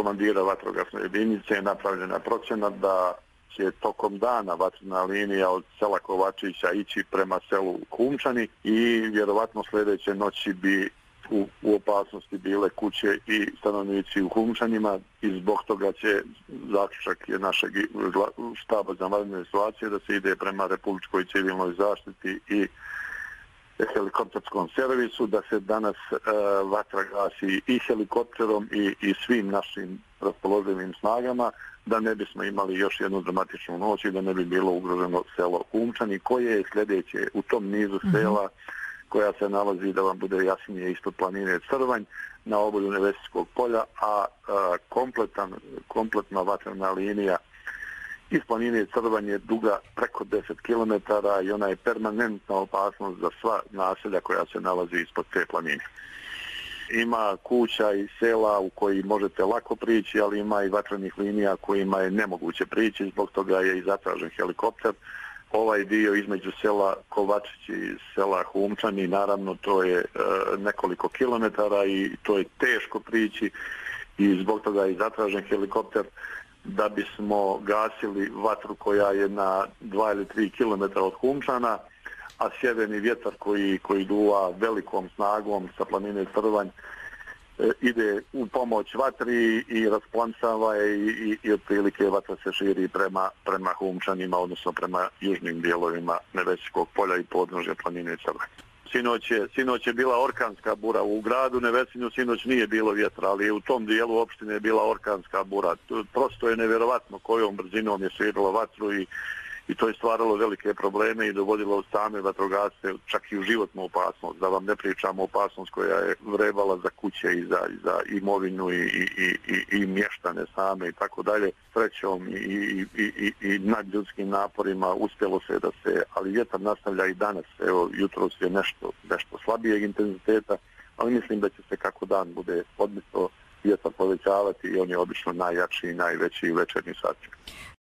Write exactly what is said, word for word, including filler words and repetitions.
komandira vatrogasne jedinice je napravljena procjena da će tokom dana vatrena linija od sela Kovačića ići prema selu Humčani i vjerovatno sljedeće noći bi u, u opasnosti bile kuće i stanovnici u Humčanima i zbog toga će zaključak je našeg štaba za vanredne situacije da se ide prema Republičkoj civilnoj zaštiti i helikopterskom servisu, da se danas e, vatra gasi i helikopterom i, i svim našim raspoloživim snagama, da ne bismo imali još jednu dramatičnu noć i da ne bi bilo ugroženo selo Humčani, koje je sljedeće u tom nizu sela koja se nalazi, da vam bude jasnije, ispod planine Crvanj, na obolju Nevesinskog polja, a, a kompletan, kompletna vatrena linija iz planine Crvanj je duga preko deset kilometara i ona je permanentna opasnost za sva naselja koja se nalazi ispod te planine. Ima kuća i sela u koji možete lako prići, ali ima i vatrenih linija kojima je nemoguće prići, zbog toga je i zatražen helikopter. Ovaj dio između sela Kovačić i sela Humčani, naravno to je e, nekoliko kilometara i to je teško prići i zbog toga je i zatražen helikopter da bismo gasili vatru koja je na dva ili tri kilometra od Humčana, a sjeverni vjetar koji, koji duva velikom snagom sa planine Crvanj e, ide u pomoć vatri i rasplansava je i, i, i otprilike vatra se širi prema, prema Humčanima, odnosno prema južnim dijelovima Nevesinskog polja i podnožja planine Crvanj. Sinoć je, sinoć je bila orkanska bura u gradu Nevesinju, sinoć nije bilo vjetra, ali u tom dijelu opštine je bila orkanska bura. Prosto je nevjerovatno kojom brzinom je širila vatru i i to je stvaralo velike probleme i dovodilo same vatrogasce čak i u životnu opasnost, da vam ne pričamo opasnost koja je vrebala za kuće i za, i za imovinu i, i, i, i mještane same i tako dalje. Srećom i, i, i, i nadljudskim naporima uspjelo se da se, ali vjetar nastavlja i danas, evo jutros je nešto, nešto slabijeg intenziteta, ali mislim da će se kako dan bude odmito vjetar povećavati i on je obično najjači i najveći u večernji sati.